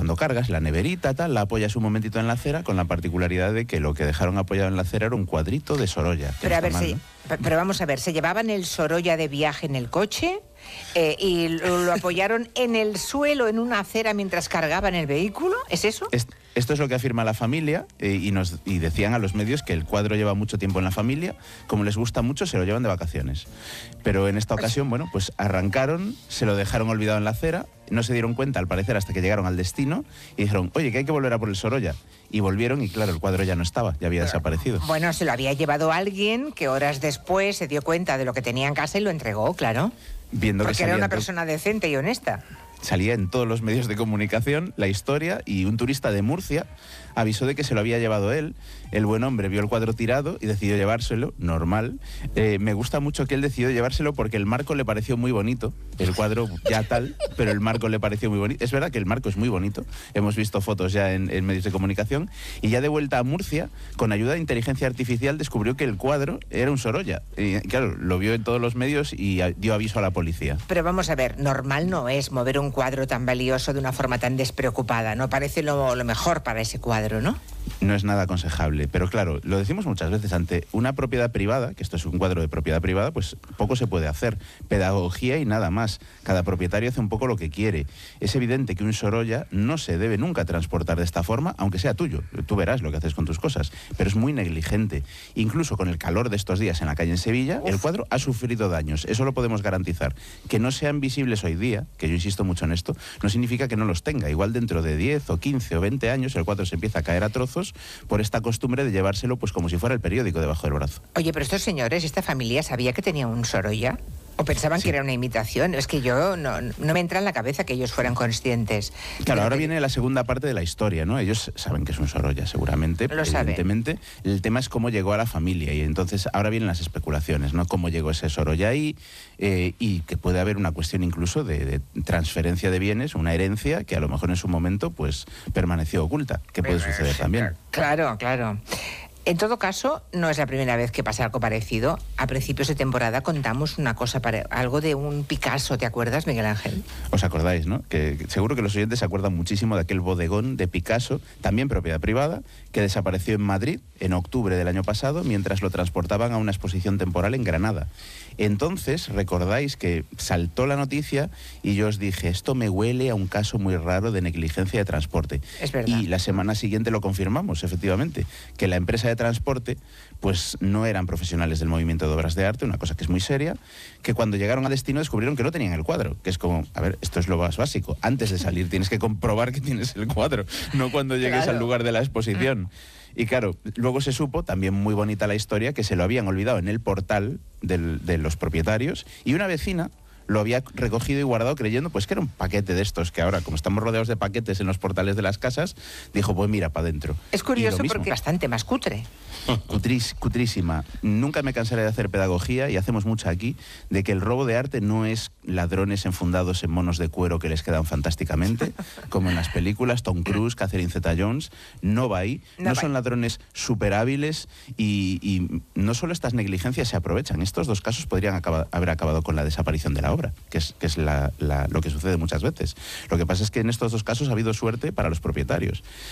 cuando cargas, la neverita, tal, la apoyas un momentito en la acera, con la particularidad de que lo que dejaron apoyado en la acera era un cuadrito de Sorolla. Pero a ver, mal, ¿no? Pero vamos a ver, ¿se llevaban el Sorolla de viaje en el coche y lo apoyaron en el suelo, en una acera, mientras cargaban el vehículo? ¿Es eso? Esto es lo que afirma la familia y decían a los medios que el cuadro lleva mucho tiempo en la familia, como les gusta mucho se lo llevan de vacaciones. Pero en esta ocasión, bueno, pues arrancaron, se lo dejaron olvidado en la acera, no se dieron cuenta al parecer hasta que llegaron al destino y dijeron, oye, que hay que volver a por el Sorolla. Y volvieron y claro, el cuadro ya no estaba, ya había desaparecido. Bueno, se lo había llevado alguien que horas después se dio cuenta de lo que tenía en casa y lo entregó, claro. Viendo porque que era una persona decente y honesta. Salía en todos los medios de comunicación la historia y un turista de Murcia avisó de que se lo había llevado él. El buen hombre vio el cuadro tirado y decidió llevárselo, normal. Me gusta mucho que él decidió llevárselo porque el marco le pareció muy bonito. El cuadro ya tal, pero el marco le pareció muy bonito. Es verdad que el marco es muy bonito. Hemos visto fotos ya en medios de comunicación. Y ya de vuelta a Murcia, con ayuda de inteligencia artificial, descubrió que el cuadro era un Sorolla. Y claro, lo vio en todos los medios y dio aviso a la policía. Pero vamos a ver, normal no es mover un cuadro tan valioso de una forma tan despreocupada. No parece lo mejor para ese cuadro, ¿no? No es nada aconsejable, pero claro, lo decimos muchas veces, ante una propiedad privada, que esto es un cuadro de propiedad privada, pues poco se puede hacer, pedagogía y nada más. Cada propietario hace un poco lo que quiere. Es evidente que un Sorolla no se debe nunca transportar de esta forma, aunque sea tuyo. Tú verás lo que haces con tus cosas, pero es muy negligente. Incluso con el calor de estos días en la calle en Sevilla, el cuadro ha sufrido daños, eso lo podemos garantizar. Que no sean visibles hoy día, que yo insisto mucho en esto, no significa que no los tenga. Igual dentro de 10 o 15 o 20 años el cuadro se empieza a caer a trozos por esta costumbre de llevárselo pues como si fuera el periódico debajo del brazo. Oye, pero estos señores, esta familia, ¿sabía que tenía un Sorolla? ¿O pensaban que era una imitación? Es que yo no me entra en la cabeza que ellos fueran conscientes. Claro, ahora viene la segunda parte de la historia, ¿no? Ellos saben que es un Sorolla, seguramente, lo evidentemente. Saben. El tema es cómo llegó a la familia y entonces ahora vienen las especulaciones, ¿no? Cómo llegó ese Sorolla ahí y que puede haber una cuestión incluso de transferencia de bienes, una herencia que a lo mejor en su momento pues permaneció oculta, que puede suceder también. Claro, claro. En todo caso, no es la primera vez que pasa algo parecido. A principios de temporada contamos una cosa, algo de un Picasso, ¿te acuerdas, Miguel Ángel? Os acordáis, ¿no? Que seguro que los oyentes se acuerdan muchísimo de aquel bodegón de Picasso, también propiedad privada, que desapareció en Madrid en octubre del año pasado mientras lo transportaban a una exposición temporal en Granada. Entonces, recordáis que saltó la noticia y yo os dije, esto me huele a un caso muy raro de negligencia de transporte. Es verdad. Y la semana siguiente lo confirmamos, efectivamente, que la empresa de transporte pues no eran profesionales del movimiento de obras de arte, una cosa que es muy seria, que cuando llegaron a destino descubrieron que no tenían el cuadro, que es como, a ver, esto es lo más básico, antes de salir tienes que comprobar que tienes el cuadro, no cuando llegues al lugar de la exposición. Y claro, luego se supo, también muy bonita la historia, que se lo habían olvidado en el portal de los propietarios y una vecina lo había recogido y guardado creyendo pues que era un paquete de estos, que ahora como estamos rodeados de paquetes en los portales de las casas, dijo pues mira, para adentro. Es curioso porque es bastante más cutre. Cutrísima. Nunca me cansaré de hacer pedagogía, y hacemos mucha aquí, de que el robo de arte no es ladrones enfundados en monos de cuero que les quedan fantásticamente, como en las películas, Tom Cruise, Catherine Zeta-Jones, no va ahí. No son ladrones súper hábiles y no solo estas negligencias se aprovechan. Estos dos casos podrían haber acabado con la desaparición de la obra, que es lo que sucede muchas veces. Lo que pasa es que en estos dos casos ha habido suerte para los propietarios.